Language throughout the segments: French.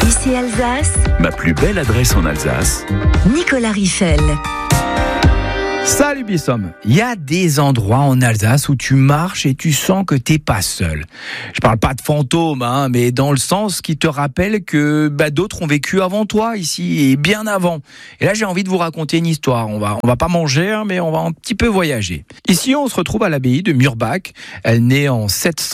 Ici Alsace, Ma plus belle adresse en Alsace. Nicolas Riffel. Salut Bissom. Il y a des endroits en Alsace où tu marches et tu sens que t'es pas seul. Je parle pas de fantômes, mais dans le sens qui te rappelle que d'autres ont vécu avant toi ici et bien avant. Et là, j'ai envie de vous raconter une histoire. On va pas manger, mais on va un petit peu voyager. Ici, on se retrouve à l'abbaye de Murbach. Elle naît en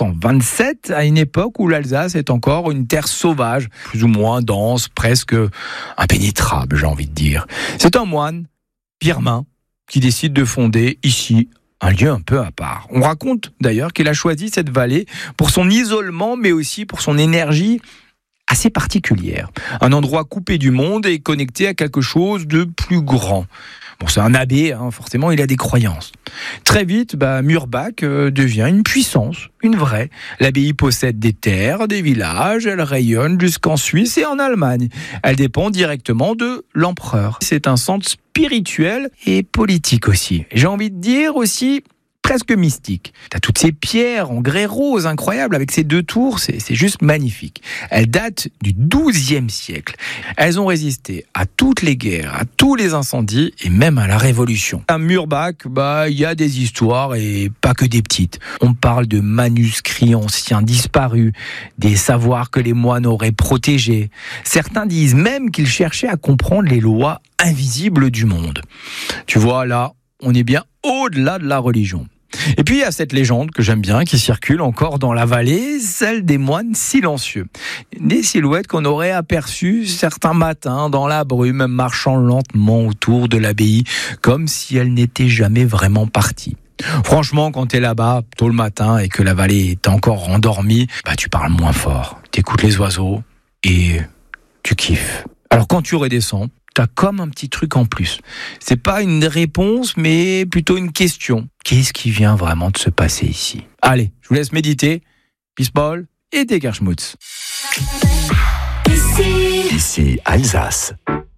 727, à une époque où l'Alsace est encore une terre sauvage, plus ou moins dense, presque impénétrable, j'ai envie de dire. C'est un moine birman qui décide de fonder ici un lieu un peu à part. On raconte d'ailleurs qu'il a choisi cette vallée pour son isolement, mais aussi pour son énergie assez particulière. Un endroit coupé du monde et connecté à quelque chose de plus grand. Bon, c'est un abbé, forcément, il a des croyances. Très vite, Murbach devient une puissance, une vraie. L'abbaye possède des terres, des villages, elle rayonne jusqu'en Suisse et en Allemagne. Elle dépend directement de l'empereur. C'est un centre spirituel et politique aussi. J'ai envie de dire aussi presque mystique. T'as toutes ces pierres en grès rose incroyables avec ces deux tours, c'est juste magnifique. Elles datent du XIIe siècle. Elles ont résisté à toutes les guerres, à tous les incendies et même à la Révolution. À Murbach, il y a des histoires et pas que des petites. On parle de manuscrits anciens disparus, des savoirs que les moines auraient protégés. Certains disent même qu'ils cherchaient à comprendre les lois invisibles du monde. Tu vois, là, on est bien au-delà de la religion. Et puis il y a cette légende que j'aime bien, qui circule encore dans la vallée, celle des moines silencieux. Des silhouettes qu'on aurait aperçues certains matins dans la brume, marchant lentement autour de l'abbaye, comme si elles n'étaient jamais vraiment parties. Franchement, quand t'es là-bas, tôt le matin, et que la vallée est encore endormie, tu parles moins fort. T'écoutes les oiseaux, et tu kiffes. Alors quand tu redescends, t'as comme un petit truc en plus. C'est pas une réponse, mais plutôt une question. Qu'est-ce qui vient vraiment de se passer ici ? Allez, je vous laisse méditer. Peace ball et Degerschmutz. Ici Alsace.